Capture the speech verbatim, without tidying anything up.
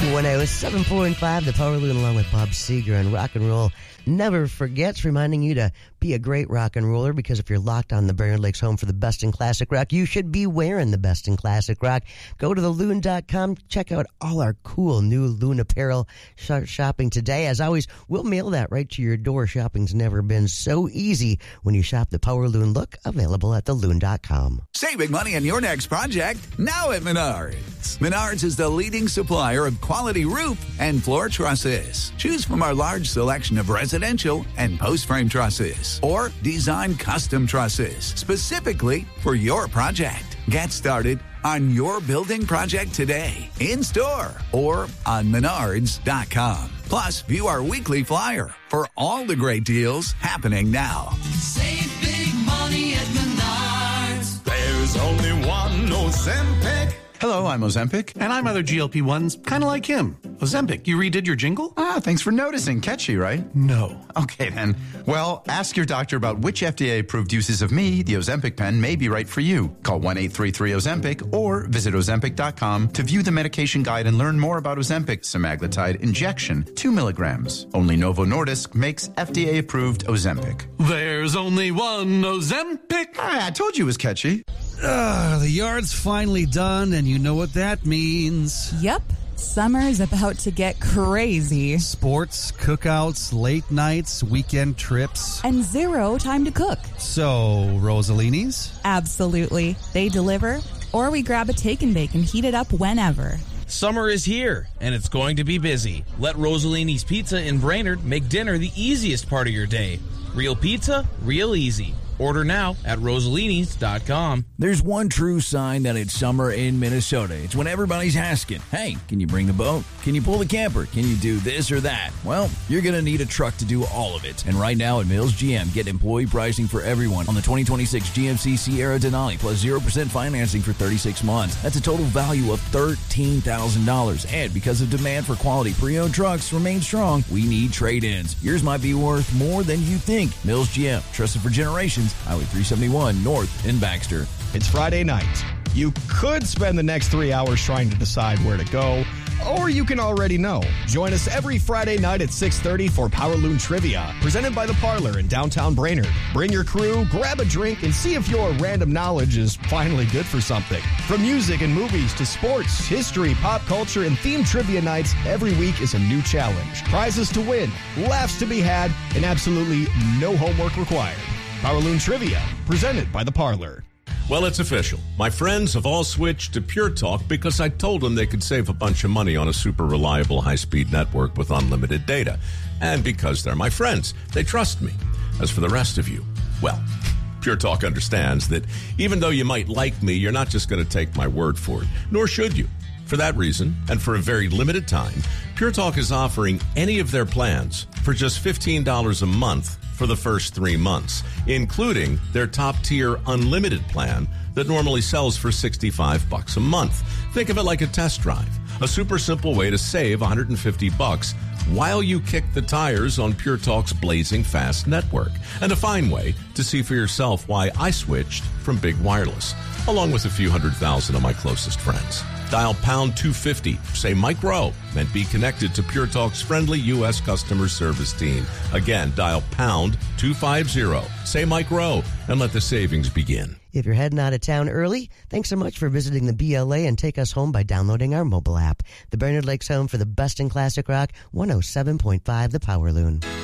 one oh seven point five, the Power Loon, along with Bob Seger on Rock and Roll Never Forgets, reminding you to be a great rock and roller, because if you're locked on the Brainerd Lakes home for the best in classic rock, you should be wearing the best in classic rock. Go to the loon dot com, check out all our cool new Loon apparel. Start shopping today. As always, we'll mail that right to your door. Shopping's never been so easy when you shop the Power Loon look, available at the loon dot com. Saving money on your next project, now at Menards. Menards is the leading supplier of quality roof and floor trusses. Choose from our large selection of residential and post-frame trusses, or design custom trusses specifically for your project. Get started on your building project today, in store or on menards dot com. Plus, view our weekly flyer for all the great deals happening now. Save big money at Menards. There's only one Ozempic. Hello, I'm Ozempic. And I'm other G L P ones, kind of like him. Ozempic, you redid your jingle? Ah, thanks for noticing. Catchy, right? No. Okay, then. Well, ask your doctor about which F D A-approved uses of me, the Ozempic pen, may be right for you. Call one eight three three Ozempic or visit ozempic dot com to view the medication guide and learn more about Ozempic semaglutide injection, two milligrams. Only Novo Nordisk makes F D A-approved Ozempic. There's only one Ozempic. Ah, I told you it was catchy. Uh, the yard's finally done, and you know what that means. Yep. Summer's about to get crazy. Sports, cookouts, late nights, weekend trips. And zero time to cook. So, Rosalini's? Absolutely. They deliver, or we grab a take and bake and heat it up whenever. Summer is here, and it's going to be busy. Let Rosalini's Pizza in Brainerd make dinner the easiest part of your day. Real pizza, real easy. Order now at rosalinis dot com. There's one true sign that it's summer in Minnesota. It's when everybody's asking, hey, can you bring the boat? Can you pull the camper? Can you do this or that? Well, you're going to need a truck to do all of it. And right now at Mills G M, get employee pricing for everyone on the twenty twenty-six G M C Sierra Denali plus zero percent financing for thirty-six months. That's a total value of thirteen thousand dollars. And because of demand for quality pre-owned trucks remains strong, we need trade-ins. Yours might be worth more than you think. Mills G M, trusted for generations. Highway three seventy-one North in Baxter. It's Friday night. You could spend the next three hours trying to decide where to go, or you can already know. Join us every Friday night at six thirty for Power Loon Trivia, presented by The Parlor in downtown Brainerd. Bring your crew, grab a drink, and see if your random knowledge is finally good for something. From music and movies to sports, history, pop culture, and themed trivia nights, every week is a new challenge. Prizes to win, laughs to be had, and absolutely no homework required. Power Loon Trivia, presented by The Parlor. Well, it's official. My friends have all switched to Pure Talk because I told them they could save a bunch of money on a super reliable high-speed network with unlimited data. And because they're my friends, they trust me. As for the rest of you, well, Pure Talk understands that even though you might like me, you're not just going to take my word for it, nor should you. For that reason, and for a very limited time, Pure Talk is offering any of their plans for just fifteen dollars a month for the first three months, including their top-tier unlimited plan that normally sells for sixty-five bucks a month. Think of it like a test drive, a super simple way to save one hundred fifty bucks while you kick the tires on Pure Talk's blazing fast network, and a fine way to see for yourself why I switched from Big Wireless, along with a few hundred thousand of my closest friends. Dial pound two fifty, say Mike Rowe, and be connected to Pure Talk's friendly U S customer service team. Again, dial pound two fifty, say Mike Rowe, and let the savings begin. If you're heading out of town early, thanks so much for visiting the B L A, and take us home by downloading our mobile app. The Brainerd Lakes home for the best in classic rock, one oh seven point five The Power Loon.